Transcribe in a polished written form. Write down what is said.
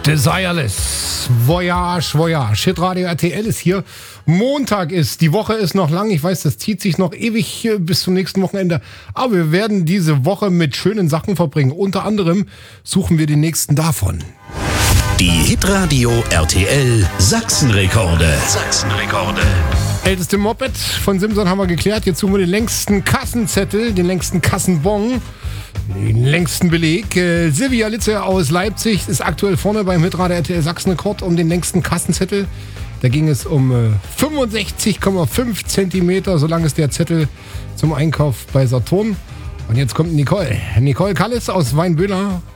Desireless, Voyage, Voyage. Hitradio RTL ist hier. Montag ist, die Woche ist noch lang. Ich weiß, das zieht sich noch ewig bis zum nächsten Wochenende. Aber wir werden diese Woche mit schönen Sachen verbringen. Unter anderem suchen wir den nächsten davon. Die Hitradio RTL Sachsenrekorde. Älteste Moped von Simson haben wir geklärt. Jetzt suchen wir den längsten Kassenzettel, den längsten Kassenbon, den längsten Beleg. Silvia Litze aus Leipzig ist aktuell vorne beim Hitradio RTL Sachsenrekord um den längsten Kassenzettel. Da ging es um 65,5 Zentimeter. So lang ist der Zettel zum Einkauf bei Saturn. Und jetzt kommt Nicole. Nicole Kallis aus Weinböhler.